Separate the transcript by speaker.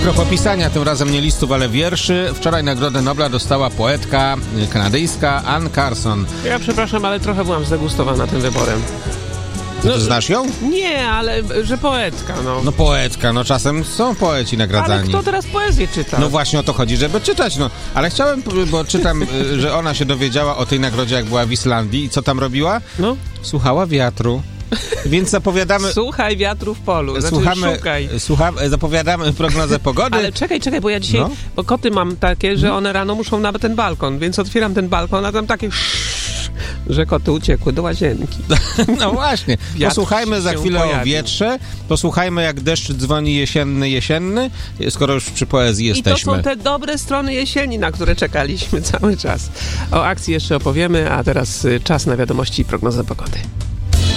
Speaker 1: propos pisania, tym razem nie listów, ale wierszy. Wczoraj Nagrodę Nobla dostała poetka kanadyjska Anne Carson.
Speaker 2: Ja przepraszam, ale trochę byłam zdegustowana tym wyborem.
Speaker 1: No, znasz ją?
Speaker 2: Nie, ale że poetka, no.
Speaker 1: No poetka, no czasem są poeci nagradzani.
Speaker 2: Ale kto teraz poezję czyta?
Speaker 1: No właśnie o to chodzi, żeby czytać, no. Ale chciałem, bo czytam, że ona się dowiedziała o tej nagrodzie, jak była w Islandii i co tam robiła?
Speaker 2: No.
Speaker 1: Słuchała wiatru. Więc zapowiadamy...
Speaker 2: Słuchaj wiatru w polu,
Speaker 1: zapowiadamy prognozę pogody.
Speaker 2: Ale czekaj, bo ja dzisiaj, bo koty mam takie, że one rano muszą na ten balkon, więc otwieram ten balkon, a tam takie że koty uciekły do łazienki.
Speaker 1: No właśnie. Posłuchajmy za chwilę o wietrze, posłuchajmy jak deszcz dzwoni jesienny, skoro już przy poezji jesteśmy.
Speaker 2: I to są te dobre strony jesieni, na które czekaliśmy cały czas. O akcji jeszcze opowiemy, a teraz czas na wiadomości i prognozę pogody.